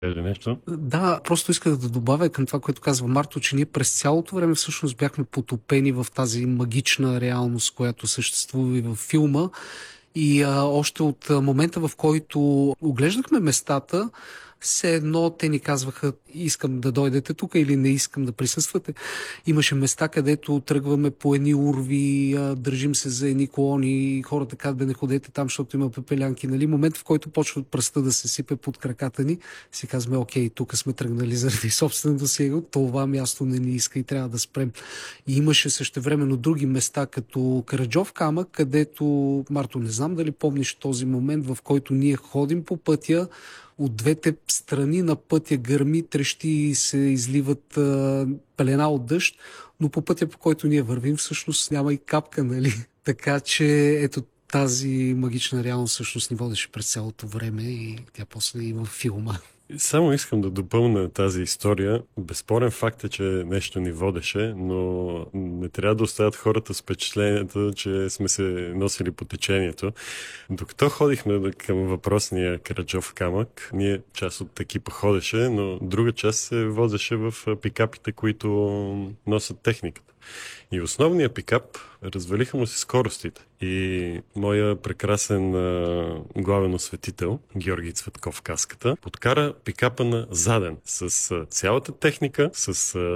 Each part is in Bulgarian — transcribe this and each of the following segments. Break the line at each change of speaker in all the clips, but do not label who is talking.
Кажи нещо.
Да, просто исках да добавя към това, което казва Марто, че ние през цялото време всъщност бяхме потопени в тази магична реалност, която съществува и във филма. И още от момента, в който оглеждахме местата, все едно те ни казваха: искам да дойдете тук или не искам да присъствате. Имаше места, където тръгваме по едни урви, държим се за едни колони и хората казват: бе, не ходете там, защото има пепелянки. Нали? Момент, в който почва пръста да се сипе под краката ни, си казваме: окей, тук сме тръгнали заради собственото си его, това място не ни иска и трябва да спрем. И имаше същевременно други места, като Караджов камък, където, Марто, не знам дали помниш този момент, в който ние ходим по пътя, от двете страни на пътя гърми, трещи и се изливат пелена от дъжд, но по пътя, по който ние вървим, всъщност няма и капка, нали? Така че ето тази магична реалност всъщност ни водеше през цялото време и тя после и във филма.
Само искам да допълня тази история. Безспорен факт е, че нещо ни водеше, но не трябва да оставят хората с впечатлението, че сме се носили по течението. Докато ходихме към въпросния Караджов камък, ние част от екипа ходеше, но друга част се возеше в пикапите, които носят техниката. И основният пикап, развалиха му се скоростите. И моя прекрасен главен осветител, Георги Цветков Каската, подкара пикапа на заден с цялата техника, с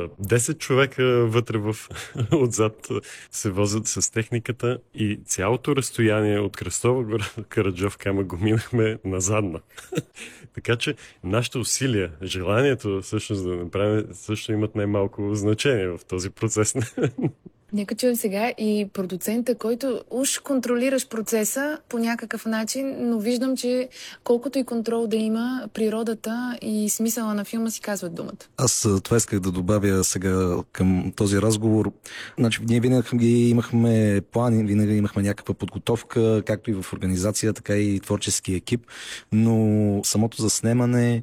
10 човека вътре отзад се возят с техниката и цялото разстояние от Кръстова гора до Караджов камък го минахме на задна. Така че нашите усилия, желанието всъщност да направим, също имат най-малко значение в този процес.
Нека чуем сега и продуцента, който уж контролираш процеса по някакъв начин, но виждам, че колкото и контрол да има, природата и смисъла на филма си казват думата.
Аз това исках да добавя сега към този разговор. Значи, ние винаги имахме плани, винаги имахме някаква подготовка, както и в организация, така и творчески екип, но самото заснемане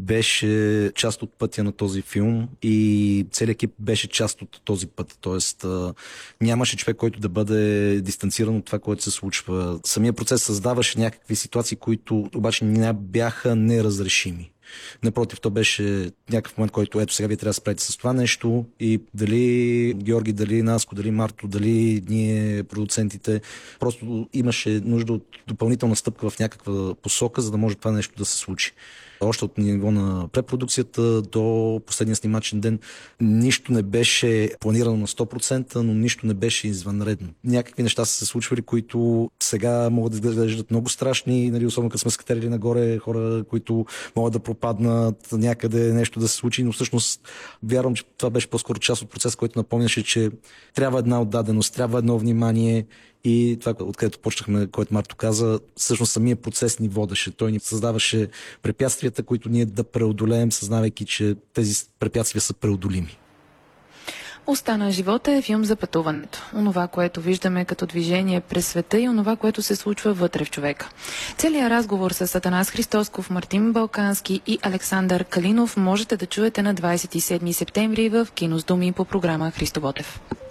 беше част от пътя на този филм и целият екип беше част от този път. Тоест, нямаше човек, който да бъде дистанциран от това, което се случва. Самия процес създаваше някакви ситуации, които обаче не бяха неразрешими. Напротив, то беше някакъв момент, който ето сега вие трябва да спрете с това нещо и дали Георги, дали Наско, дали Марто, дали ние, продуцентите, просто имаше нужда от допълнителна стъпка в някаква посока, за да може това нещо да се случи. Още от ниво на препродукцията до последния снимачен ден нищо не беше планирано на 100%, но нищо не беше извънредно. Някакви неща са се случвали, които сега могат да изглеждат много страшни, нали, особено като сме скатерили нагоре, хора, които могат да пропаднат някъде, нещо да се случи, но всъщност вярвам, че това беше по-скоро част от процес, който напомняше, че трябва една отдаденост, трябва едно внимание. И това, откъдето почнахме, което Марто каза, всъщност самия процес ни водеше. Той ни създаваше препятствията, които ние да преодолеем, съзнавайки, че тези препятствия са преодолими.
Остана живота е филм за пътуването. Онова, което виждаме като движение през света и онова, което се случва вътре в човека. Целият разговор с Атанас Христосков, Мартин Балкански и Александър Калинов можете да чуете на 27 септември в Кино с думи по програма Христо Ботев.